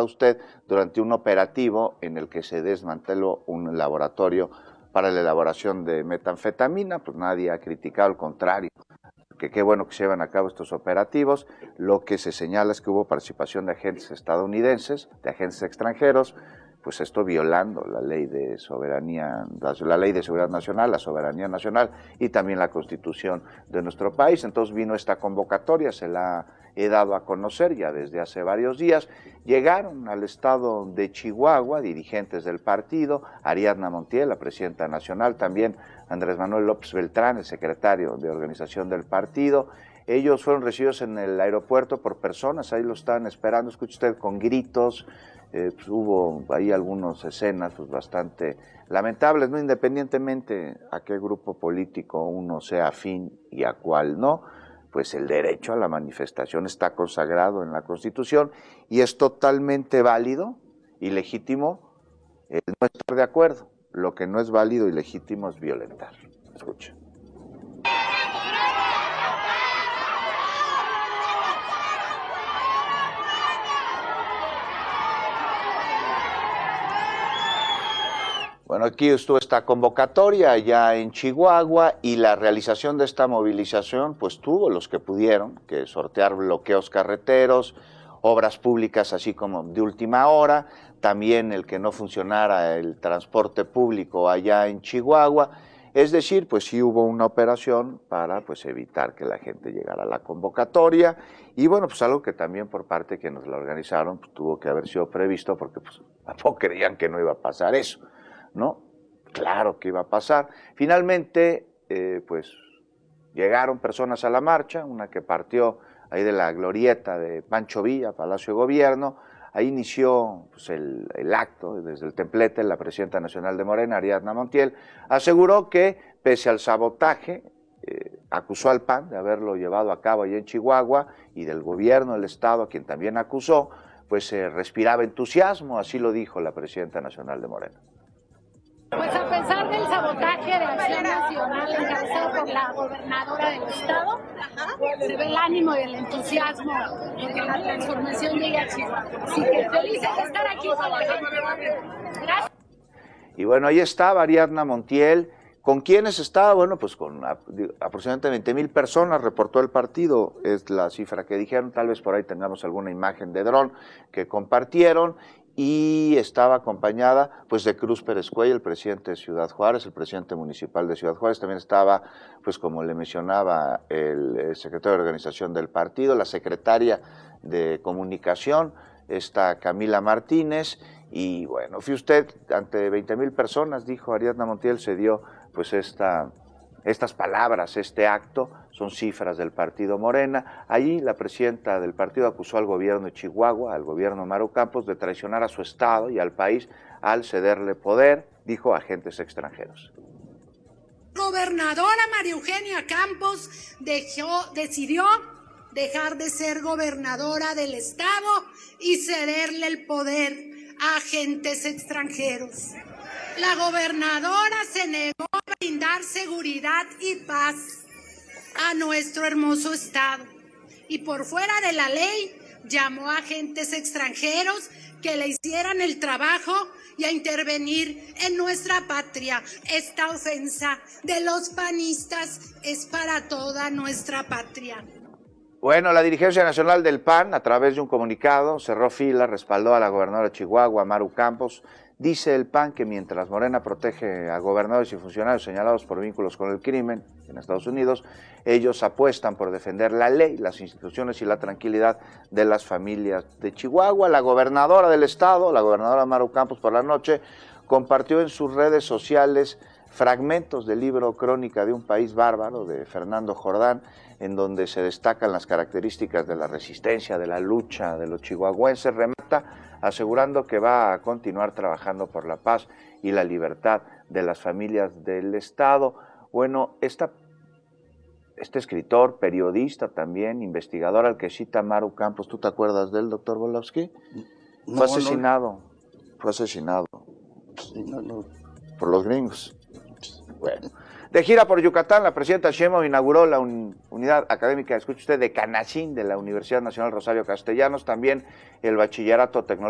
recordará usted, durante un operativo en el que se desmanteló un laboratorio para la elaboración de metanfetamina. Pues nadie ha criticado, al contrario, que qué bueno que se llevan a cabo estos operativos. Lo que se señala es que hubo participación de agentes estadounidenses, de agentes extranjeros, pues esto violando la ley de soberanía, la ley de seguridad nacional, la soberanía nacional y también la Constitución de nuestro país. Entonces vino esta convocatoria, se la he dado a conocer ya desde hace varios días. Llegaron al estado de Chihuahua dirigentes del partido, Ariadna Montiel, la presidenta nacional, también Andrés Manuel López Beltrán, el secretario de organización del partido. Ellos fueron recibidos en el aeropuerto por personas, ahí lo estaban esperando, escuche usted, con gritos. Pues hubo ahí algunas escenas pues bastante lamentables, ¿no? Independientemente a qué grupo político uno sea afín y a cuál no, pues el derecho a la manifestación está consagrado en la Constitución y es totalmente válido y legítimo el no estar de acuerdo. Lo que no es válido y legítimo es violentar. Escuche. Bueno, aquí estuvo esta convocatoria ya en Chihuahua y la realización de esta movilización pues tuvo los que pudieron que sortear bloqueos carreteros, obras públicas así como de última hora, también el que no funcionara el transporte público allá en Chihuahua. Es decir, pues sí hubo una operación para pues evitar que la gente llegara a la convocatoria y bueno, pues algo que también por parte de quienes la organizaron pues, tuvo que haber sido previsto porque pues tampoco creían que no iba a pasar eso. ¿No? Claro que iba a pasar. Finalmente, pues llegaron personas a la marcha, una que partió ahí de la glorieta de Pancho Villa, Palacio de Gobierno. Ahí inició pues, el acto desde el templete. La presidenta nacional de Morena, Ariadna Montiel, aseguró que pese al sabotaje, acusó al PAN de haberlo llevado a cabo allá en Chihuahua y del gobierno del estado, a quien también acusó, pues respiraba entusiasmo, así lo dijo la presidenta nacional de Morena. Pues a pesar del sabotaje de Acción Nacional encabezado por la gobernadora del estado, se ve el ánimo y el entusiasmo de que la transformación llegue a Chihuahua. Así que felices de estar aquí con la gente. Gracias. Y bueno, ahí estaba Ariadna Montiel. ¿Con quiénes estaba? Bueno, pues con aproximadamente 20,000 personas, reportó el partido, es la cifra que dijeron, tal vez por ahí tengamos alguna imagen de dron que compartieron, y estaba acompañada pues de Cruz Pérez Cuellar, el presidente de Ciudad Juárez, el presidente municipal de Ciudad Juárez, también estaba, pues como le mencionaba, el secretario de organización del partido, la secretaria de comunicación, está Camila Martínez, y bueno, fue usted ante 20,000 personas, dijo Ariadna Montiel, se dio pues estas palabras, este acto, son cifras del partido Morena. Allí la presidenta del partido acusó al gobierno de Chihuahua, al gobierno Maru Campos, de traicionar a su estado y al país al cederle poder, dijo, a agentes extranjeros. Gobernadora María Eugenia Campos decidió dejar de ser gobernadora del estado y cederle el poder a agentes extranjeros. La gobernadora se negó a brindar seguridad y paz a nuestro hermoso estado y por fuera de la ley llamó a agentes extranjeros que le hicieran el trabajo y a intervenir en nuestra patria. Esta ofensa de los panistas es para toda nuestra patria. Bueno, la dirigencia nacional del PAN, a través de un comunicado, cerró filas, respaldó a la gobernadora de Chihuahua, Maru Campos. Dice el PAN que mientras Morena protege a gobernadores y funcionarios señalados por vínculos con el crimen en Estados Unidos, ellos apuestan por defender la ley, las instituciones y la tranquilidad de las familias de Chihuahua. La gobernadora del estado, la gobernadora Maru Campos, por la noche, compartió en sus redes sociales fragmentos del libro Crónica de un país bárbaro, de Fernando Jordán, en donde se destacan las características de la resistencia, de la lucha de los chihuahuenses. Remata asegurando que va a continuar trabajando por la paz y la libertad de las familias del estado. Bueno, este escritor, periodista también, investigador al que cita Maru Campos, ¿tú te acuerdas del doctor Volowski? No, fue asesinado. Sí, no. Por los gringos. Bueno. De gira por Yucatán, la presidenta Sheinbaum inauguró la unidad académica, escuche usted, de Canacín de la Universidad Nacional Rosario Castellanos, también el bachillerato tecnológico